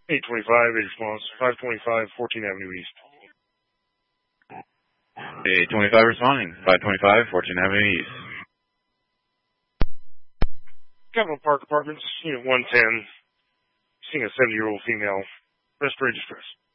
825, a response. 525, 14th Avenue East. 825 responding. 525, 14th Avenue East. Capitol Park Apartments, Unit 110. Seeing a 70-year-old female. Respiratory distress.